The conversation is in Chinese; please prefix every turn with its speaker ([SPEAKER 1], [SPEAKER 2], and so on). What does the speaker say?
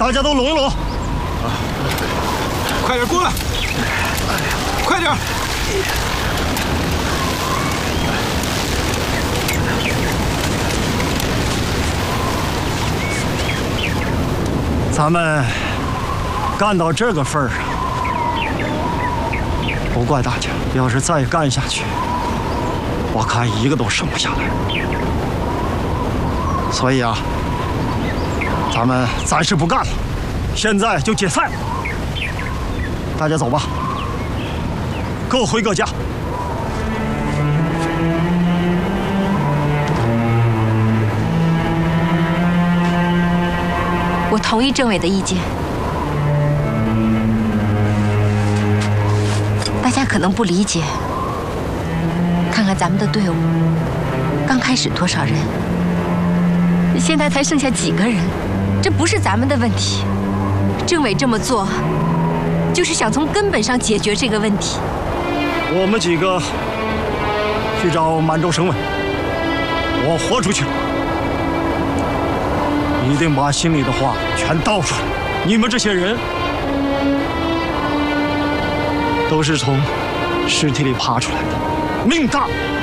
[SPEAKER 1] 大家都拢一拢。
[SPEAKER 2] 快点过来！快点！
[SPEAKER 1] 咱们干到这个份儿上，不怪大家，要是再干下去，我看一个都剩不下来。所以啊，咱们暂时不干了，现在就解散。大家走吧，各回各家。
[SPEAKER 3] 我同意政委的意见。大家可能不理解，看看咱们的队伍，刚开始多少人，现在才剩下几个人，这不是咱们的问题。政委这么做，就是想从根本上解决这个问题。
[SPEAKER 1] 我们几个去找满洲省委，我豁出去了。一定把心里的话全道出来。你们这些人都是从尸体里爬出来的，命大